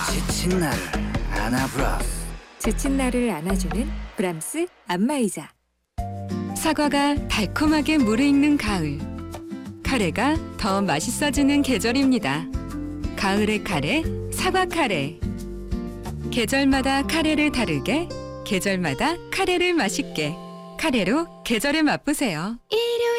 지친 나를 안아브라스. 지친 나를 안아주는 브람스 안마의자. 사과가 달콤하게 무르익는 가을. 카레가 더 맛있어지는 계절입니다. 가을의 카레, 사과 카레. 계절마다 카레를 다르게, 계절마다 카레를 맛있게. 카레로 계절을 맛보세요.